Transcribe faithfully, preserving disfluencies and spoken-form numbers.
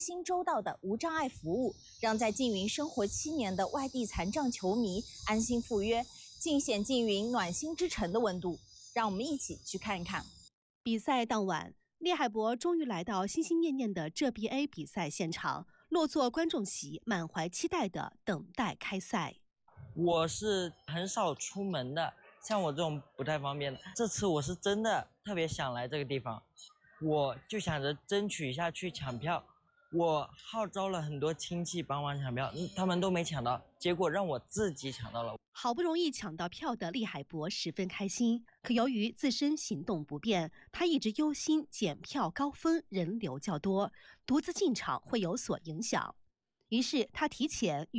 心周到的无障碍服务，让在缙云生活七年的外地残障球迷安心赴约，尽显缙云暖心之城的温度。让我们一起去看一看。 比赛当晚，厉海博终于来到心心念念的浙 B A 比赛现场，落座观众席，满怀期待的等待开赛。 我是很少出门的，像我这种不太方便的，这次我是真的特别想来这个地方，我就想着争取一下去抢票。我号召了很多亲戚帮忙抢票，嗯，他们都没抢到，结果让我自己抢到了。 好不容易抢到票的厉海博十分开心，可由于自身行动不便，他一直忧心检票高峰人流较多，独自进场会有所影响。于是他提前预